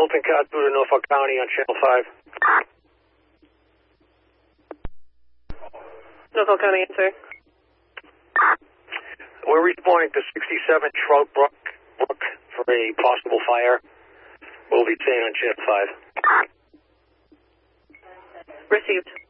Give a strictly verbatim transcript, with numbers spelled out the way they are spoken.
Milton Cotton to Norfolk County on Channel five. Norfolk County, answer. We're responding to sixty-seven Trout Brook, Brook for a possible fire. We'll be staying on Channel five. Received.